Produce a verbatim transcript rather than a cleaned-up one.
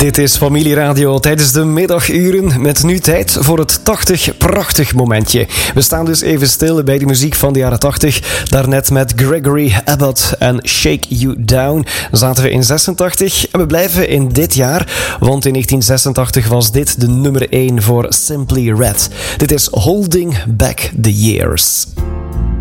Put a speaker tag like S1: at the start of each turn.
S1: Dit is Familieradio tijdens de middaguren met nu tijd voor het tachtig prachtig momentje. We staan dus even stil bij de muziek van de jaren tachtig. Daarnet met Gregory Abbott en Shake You Down zaten we in zesentachtig en we blijven in dit jaar, want in negentien zesentachtig was dit de nummer één voor Simply Red. Dit is Holding Back the Years.